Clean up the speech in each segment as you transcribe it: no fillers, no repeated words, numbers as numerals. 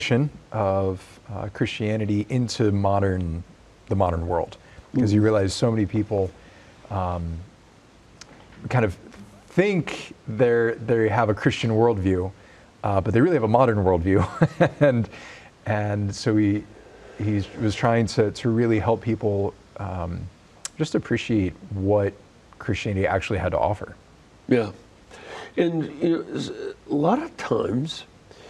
of Christianity into the modern world, because you realize so many people kind of think they have a Christian worldview, but they really have a modern worldview, and so he was trying to really help people just appreciate what Christianity actually had to offer. Yeah, and a lot of times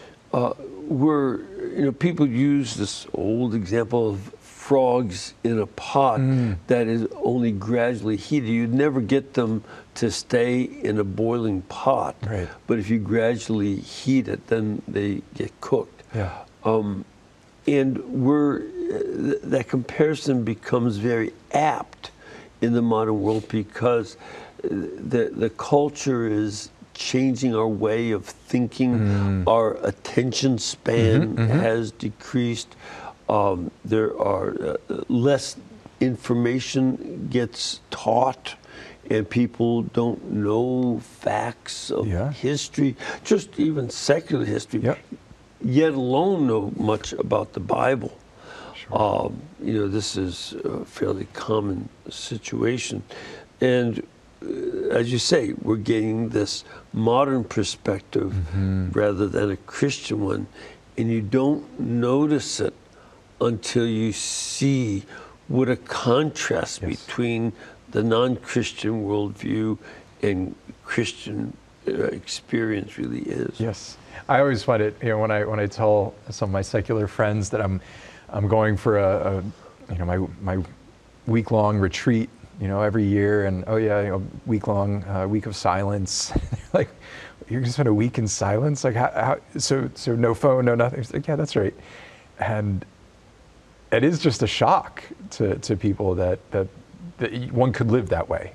people use this old example of frogs in a pot that is only gradually heated. You'd never get them to stay in a boiling pot, right. But if you gradually heat it, then they get cooked. Yeah. And that comparison becomes very apt in the modern world, because the culture is changing our way of thinking. Our attention span has decreased. There are less information gets taught, and people don't know facts of history, just even secular history, yet alone know much about the Bible. Sure. This is a fairly common situation. And as you say, we're getting this modern perspective rather than a Christian one, and you don't notice it until you see what a contrast between the non-Christian worldview and Christian experience really is. Yes, I always find it. When I tell some of my secular friends that I'm going for my week-long retreat, every year, and week-long week of silence. Like, you're gonna spend a week in silence? Like, how? So no phone, no nothing. It's like, yeah, that's right. And it is just a shock to people that one could live that way,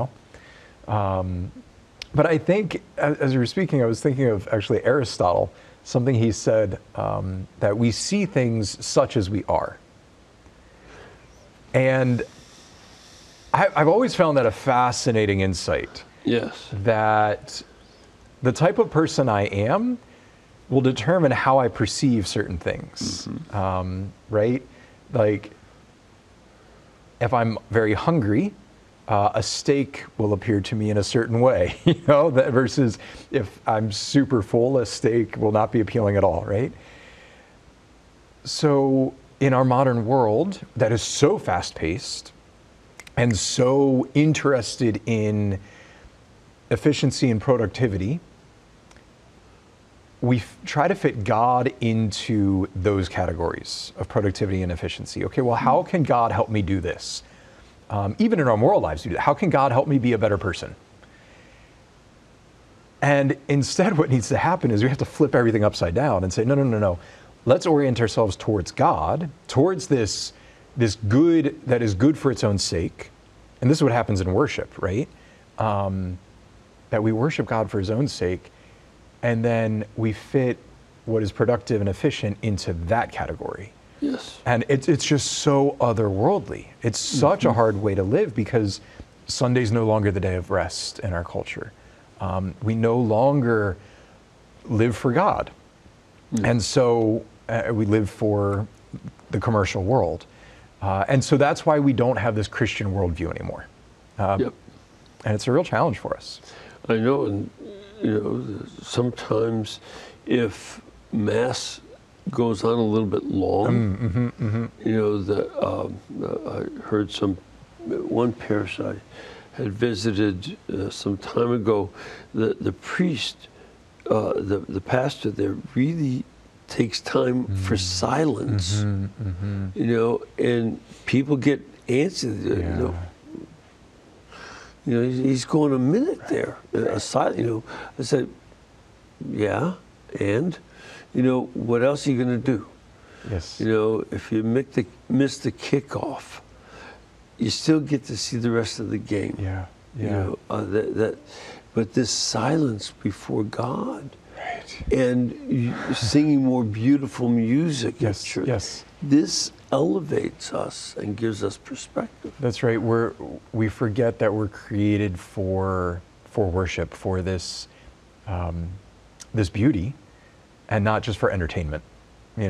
But I think, as you were speaking, I was thinking of actually Aristotle, something he said, that we see things such as we are. And I've always found that a fascinating insight. Yes. That the type of person I am will determine how I perceive certain things, right? Like, if I'm very hungry, a steak will appear to me in a certain way, versus if I'm super full, a steak will not be appealing at all, right? So in our modern world that is so fast-paced and so interested in efficiency and productivity, we try to fit God into those categories of productivity and efficiency. Okay, well, how can God help me do this? Even in our moral lives, how can God help me be a better person? And instead, what needs to happen is we have to flip everything upside down and say, no. Let's orient ourselves towards God, towards this good that is good for its own sake. And this is what happens in worship, right? That we worship God for his own sake, and then we fit what is productive and efficient into that category. Yes. And it's just so otherworldly. It's such a hard way to live, because Sunday's no longer the day of rest in our culture. We no longer live for God. And so we live for the commercial world. And so that's why we don't have this Christian worldview anymore. And it's a real challenge for us. I know, and sometimes if Mass goes on a little bit long, I heard one parish I had visited some time ago, the priest, the pastor there really takes time for silence, and people get antsy. He's going a minute there. I said, yeah, and what else are you going to do? Yes. If you miss the kickoff, you still get to see the rest of the game. Yeah. But this silence before God, right, and singing more beautiful music at church. Yes. This elevates us and gives us perspective. That's right. We forget that we're created for worship, for this beauty, and not just for entertainment.